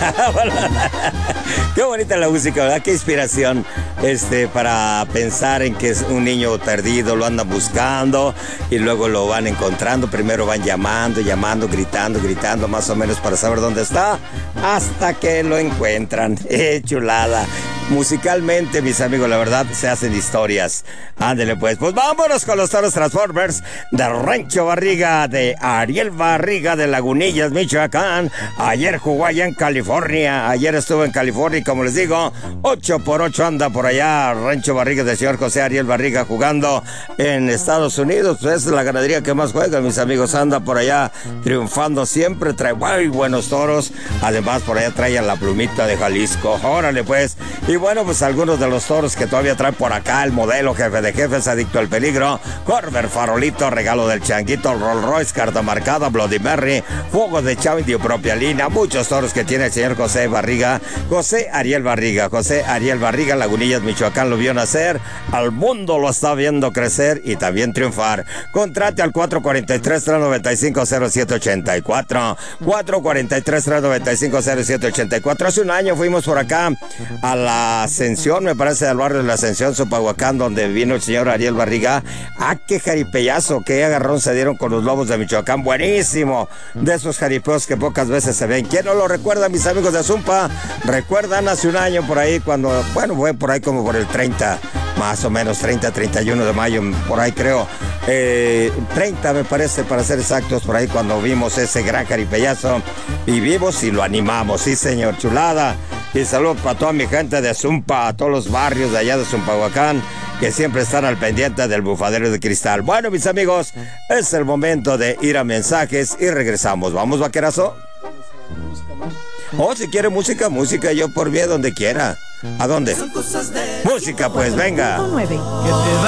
Qué bonita la música, ¿verdad? Qué inspiración para pensar en que es un niño perdido, lo andan buscando y luego lo van encontrando. Primero van llamando, gritando más o menos para saber dónde está, hasta que lo encuentran. Chulada. Musicalmente, mis amigos, la verdad, se hacen historias. Ándele pues vámonos con los toros Transformers de Rancho Barriga, de Ariel Barriga de Lagunillas, Michoacán. Ayer jugó allá en California, ayer estuvo en California y como les digo, 8x8 anda por allá, Rancho Barriga del señor José Ariel Barriga, jugando en Estados Unidos. Pues es la ganadería que más juega, mis amigos, anda por allá triunfando siempre, trae muy buenos toros. Además, por allá trae a la plumita de Jalisco. Órale pues. Y bueno, pues algunos de los toros que todavía trae por acá: el modelo jefe de jefes, Adicto al Peligro, Corber Farolito, Regalo del Changuito, Rolls Royce, Carta Marcada, Bloody Mary, Fuego de Chavo, Propia Línea. Muchos toros que tiene el señor José Barriga, José Ariel Barriga, Lagunillas, Michoacán, lo vio nacer, al mundo lo está viendo crecer y también triunfar. Contrate al 443-395-0784, 443-395-0784. Hace un año fuimos por acá a la Ascensión, me parece, al barrio de la Ascensión, Sopahuacán, donde vino el señor Ariel Barriga. Qué jaripeyazo, qué agarrón se dieron con los lobos de Michoacán. Buenísimo, de esos jaripeos que pocas veces se ven. ¿Quién no lo recuerda, mis amigos de Zumpa? Recuerdan hace un año por ahí, cuando, bueno, fue por ahí como por el 30, más o menos 31 de mayo, por ahí creo, 30 me parece, para ser exactos, por ahí cuando vimos ese gran jaripeyazo y vimos y lo animamos. Sí, señor, chulada. Y saludos para toda mi gente de Zumpa, a todos los barrios de allá de Zumpahuacán, que siempre están al pendiente del bufadero de cristal. Bueno, mis amigos, es el momento de ir a mensajes y regresamos. ¿Vamos, vaquerazo? Si quiere música, yo por mí donde quiera. ¿A dónde? Música, pues, venga.